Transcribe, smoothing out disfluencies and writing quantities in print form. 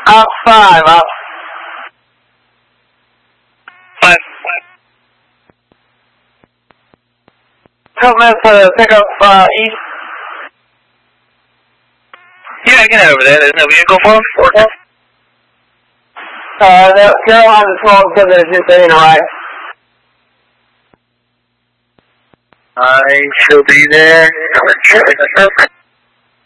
Out 5, out. 5. Tell them to pick up east. Yeah, I can head over there. There's no vehicle for them? Carolina 12 said they're just in, right? I shall be there.